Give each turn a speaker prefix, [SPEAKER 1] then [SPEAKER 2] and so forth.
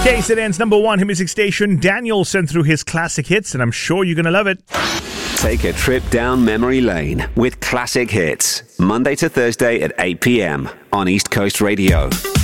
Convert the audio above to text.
[SPEAKER 1] KZN's number one hit music station. Daniel sent through his classic hits, and I'm sure you're going to love it.
[SPEAKER 2] Take a trip down memory lane with Classic Hits. Monday to Thursday at 8 p.m. on East Coast Radio.